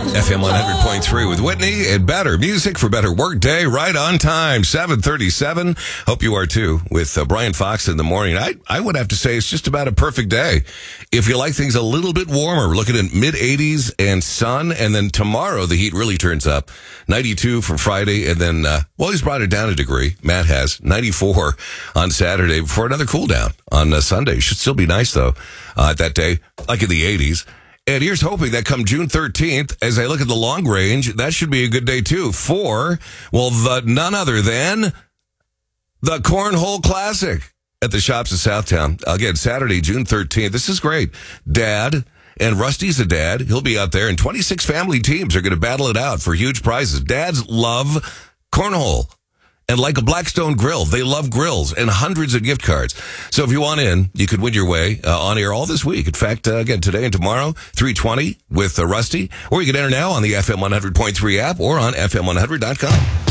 FM 100.3 with Whitney and better music for better work day, right on time, 7:37. Hope you are too, with Brian Fox in the morning. I would have to say it's just about a perfect day. If you like things a little bit warmer, we're looking at mid-80s and sun, and then tomorrow the heat really turns up. 92 for Friday, and then, he's brought it down a degree. Matt has 94 on Saturday before another cool down on Sunday. Should still be nice though, that day, like in the 80s. And here's hoping that come June 13th, as I look at the long range, that should be a good day too for, none other than the Cornhole Classic at the Shops of Southtown. Again, Saturday, June 13th. This is great. Dad, and Rusty's a dad. He'll be out there, and 26 family teams are going to battle it out for huge prizes. Dads love cornhole. And like a Blackstone grill, they love grills and hundreds of gift cards. So if you want in, you could win your way on air all this week. In fact, again, today and tomorrow, 3:20 with Rusty. Or you can enter now on the FM 100.3 app or on FM100.com.